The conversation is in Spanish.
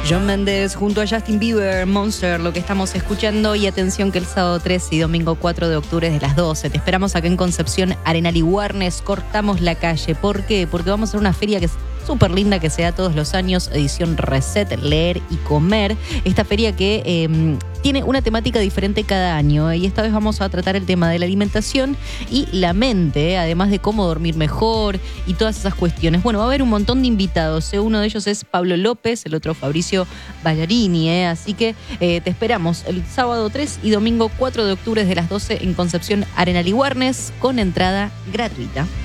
Shawn Mendes junto a Justin Bieber, Monster, lo que estamos escuchando. Y atención que el sábado 3 y domingo 4 de octubre desde las 12 te esperamos acá en Concepción, Arenal y Warnes. Cortamos la calle. ¿Por qué? Porque vamos a hacer una feria que es súper linda, que se da todos los años, edición Reset, leer y comer. Esta feria que tiene una temática diferente cada año, y esta vez vamos a tratar el tema de la alimentación y la mente, además de cómo dormir mejor y todas esas cuestiones. Bueno, va a haber un montón de invitados, uno de ellos es Pablo López, el otro Fabricio Ballarini, así que te esperamos el sábado 3 y domingo 4 de octubre desde las 12 en Concepción, Arenal y Warnes, con entrada gratuita.